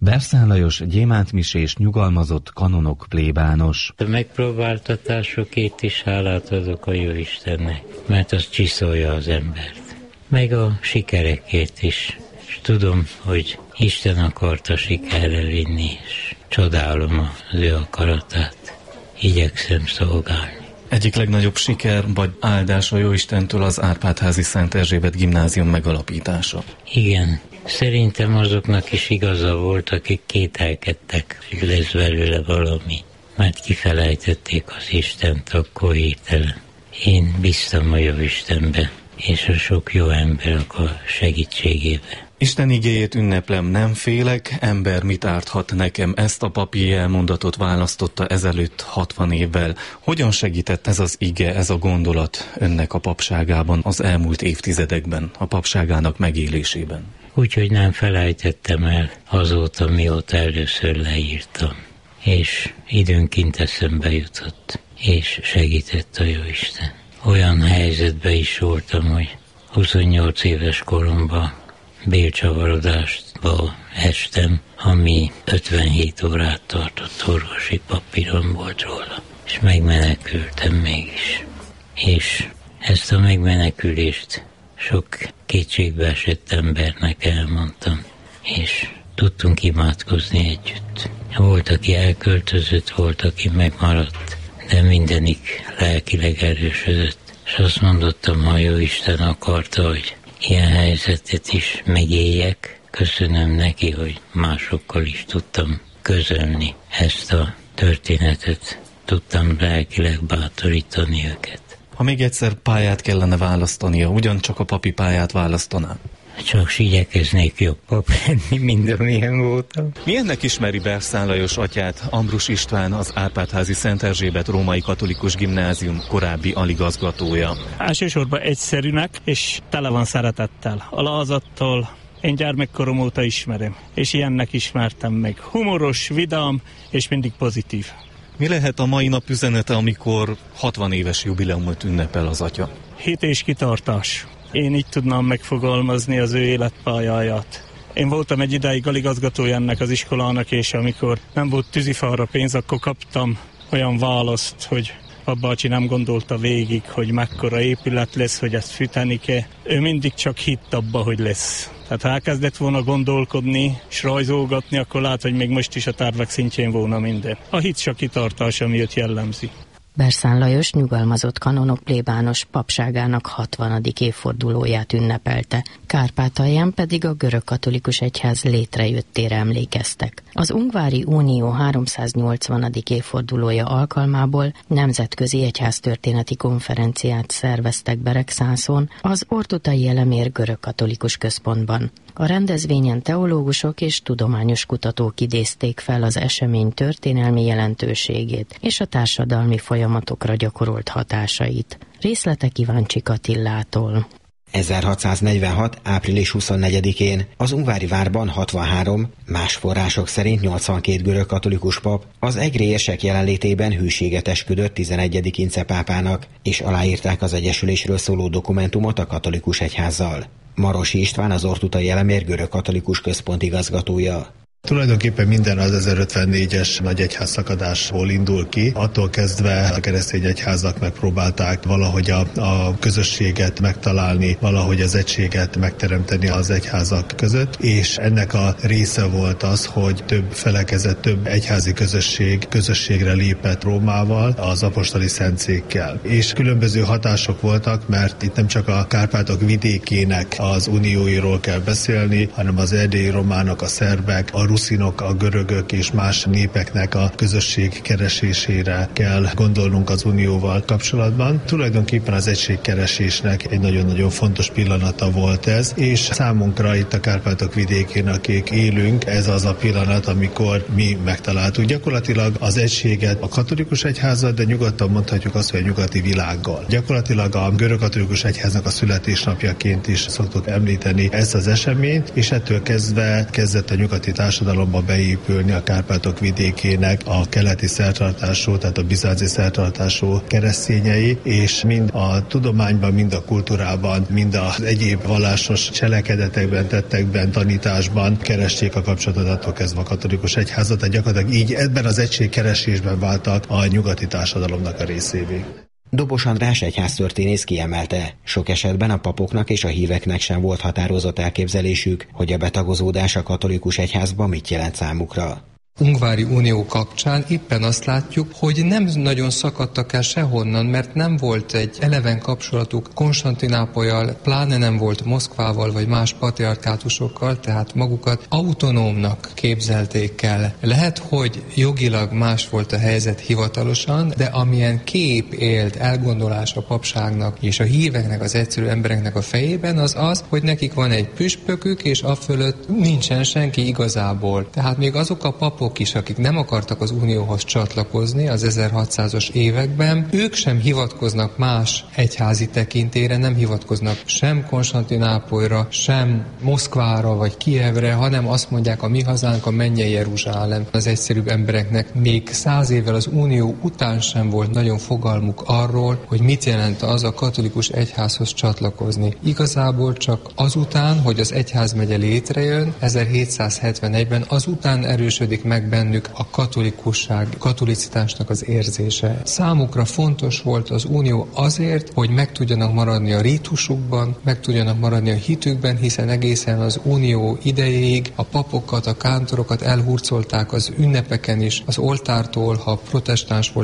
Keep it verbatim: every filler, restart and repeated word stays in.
Berszán Lajos gyémántmisés, nyugalmazott kanonok plébános. A megpróbáltatásokért is hálát adok a Jóistennek, mert az csiszolja az embert. Meg a sikerekért is. És tudom, hogy Isten akarta sikerre vinni, és csodálom az ő akaratát. Igyekszem szolgálni. Egyik legnagyobb siker vagy áldás a Jóistentől az Árpád-házi Szent Erzsébet gimnázium megalapítása. Igen, szerintem azoknak is igaza volt, akik kételkedtek, hogy lesz belőle valami. Mert kifelejtették az Istent akkor hirtelen. Én bíztam a Jóistenbe, és a sok jó emberek a segítségébe. Isten igéjét ünneplem, nem félek, ember mit árthat nekem, ezt a papi elmondatot választotta ezelőtt hatvan évvel. Hogyan segített ez az ige, ez a gondolat önnek a papságában az elmúlt évtizedekben, a papságának megélésében? Úgyhogy nem felejtettem el azóta, mióta először leírtam. És időnként eszembe jutott, és segített a Jóisten. Olyan helyzetbe is voltam, hogy huszonnyolc éves koromban bélcsavarodásba estem, ami ötvenhét órát tartott, orvosi papíron volt róla. És megmenekültem mégis. És ezt a megmenekülést sok kétségbe esett embernek elmondtam, és tudtunk imádkozni együtt. Volt, aki elköltözött, volt, aki megmaradt, de mindenik lelkileg erősödött. És azt mondottam, ha Jóisten akarta, hogy ilyen helyzetet is megéljek, köszönöm neki, hogy másokkal is tudtam közölni ezt a történetet, tudtam lelkileg bátorítani őket. Ha még egyszer pályát kellene választania, ugyancsak a papi pályát választaná? Csak igyekeznék jobb pap lenni, mint amilyen voltam. Milyennek ismeri Berszán Lajos atyát, Ambrus István, az Árpád-házi Szent Erzsébet Római Katolikus Gimnázium korábbi aligazgatója? Elsősorban egyszerűnek, és tele van szeretettel. Alazattól én gyermekkorom óta ismerem, és ilyennek ismertem meg. Humoros, vidám, és mindig pozitív. Mi lehet a mai nap üzenete, amikor hatvan éves jubileumot ünnepel az atya? Hit és kitartás. Én így tudnám megfogalmazni az ő életpályáját. Én voltam egy ideig aligazgatója ennek az iskolának, és amikor nem volt tűzifára pénz, akkor kaptam olyan választ, hogy papbácsi nem gondolta végig, hogy mekkora épület lesz, hogy ezt fűteni kell. Ő mindig csak hitt abba, hogy lesz. Tehát ha elkezdett volna gondolkodni, és rajzolgatni, akkor lát, hogy még most is a tervek szintjén volna minden. A hit csak kitartás, ami őt jellemzi. Berszán Lajos nyugalmazott kanonok plébános papságának hatvanadik évfordulóját ünnepelte, Kárpátalján pedig a görögkatolikus egyház létrejöttére emlékeztek. Az Ungvári Unió háromszáznyolcvanadik évfordulója alkalmából nemzetközi egyháztörténeti konferenciát szerveztek Beregszászon, az Ortutai Elemér Görögkatolikus Központban. A rendezvényen teológusok és tudományos kutatók idézték fel az esemény történelmi jelentőségét és a társadalmi folyamatokra gyakorolt hatásait. Részletek Iváncsik Attillától. ezerhatszáznegyvenhat. április huszonnegyedikén az Ungvári várban hatvanhárom, más források szerint nyolcvankét görögkatolikus pap az egrélyesek jelenlétében hűséget esküdött tizenegyedik Ince pápának, és aláírták az egyesülésről szóló dokumentumot a katolikus egyházzal. Marosi István, az Ortutai Elemér Görögkatolikus Központ igazgatója. Tulajdonképpen minden az ezerötvennégyes nagy egyház szakadásból indul ki. Attól kezdve a keresztény egyházak megpróbálták valahogy a, a közösséget megtalálni, valahogy az egységet megteremteni az egyházak között, és ennek a része volt az, hogy több felekezet, több egyházi közösség közösségre lépett Rómával, az apostoli szentszékkel. És különböző hatások voltak, mert itt nem csak a Kárpátok vidékének az unióiról kell beszélni, hanem az erdélyi románok, a szerbek, a ruszinok, a görögök és más népeknek a közösség keresésére kell gondolnunk az unióval kapcsolatban. Tulajdonképpen az egységkeresésnek egy nagyon-nagyon fontos pillanata volt ez, és számunkra itt a Kárpátok vidékén, akik élünk, ez az a pillanat, amikor mi megtaláltuk gyakorlatilag az egységet a katolikus egyházzal, de nyugodtan mondhatjuk azt, hogy a nyugati világgal. Gyakorlatilag a görögkatolikus egyháznak a születésnapjaként is szoktuk említeni ezt az eseményt, és ettől kezdve kezdett a nyugati társadalom társadalomba beépülni a Kárpátok vidékének a keleti szertartású, tehát a bizánci szertartású keresztényei, és mind a tudományban, mind a kultúrában, mind az egyéb vallásos cselekedetekben, tettekben, tanításban keresték a kapcsolatot, attól kezdve a katolikus egyházat, tehát gyakorlatilag így ebben az egységkeresésben váltak a nyugati társadalomnak a részévé. Dobos András egyháztörténész kiemelte, sok esetben a papoknak és a híveknek sem volt határozott elképzelésük, hogy a betagozódás a katolikus egyházban mit jelent számukra. Ungvári Unió kapcsán éppen azt látjuk, hogy nem nagyon szakadtak el sehonnan, mert nem volt egy eleven kapcsolatuk Konstantinápollyal, pláne nem volt Moszkvával vagy más patriarkátusokkal, tehát magukat autonómnak képzelték el. Lehet, hogy jogilag más volt a helyzet hivatalosan, de amilyen kép élt, elgondolás a papságnak és a híveknek, az egyszerű embereknek a fejében, az az, hogy nekik van egy püspökük, és afölött nincsen senki igazából. Tehát még azok a papok is, akik nem akartak az unióhoz csatlakozni az ezerhatszázas években, ők sem hivatkoznak más egyházi tekintélyre, nem hivatkoznak sem Konstantinápolyra, sem Moszkvára vagy Kijevre, hanem azt mondják, a mi hazánk a mennyei Jeruzsálem. Az egyszerűbb embereknek még száz évvel az unió után sem volt nagyon fogalmuk arról, hogy mit jelent az a katolikus egyházhoz csatlakozni. Igazából csak azután, hogy az egyházmegye létrejön, ezerhétszázhetvenegyben, azután erősödik meg bennük a katolikusság, katolicitásnak az érzése. Számukra fontos volt az unió azért, hogy meg tudjanak maradni a rítusukban, meg tudjanak maradni a hitükben, hiszen egészen az unió idejéig a papokat, a kántorokat elhurcolták az ünnepeken is, az oltártól, ha protestáns volt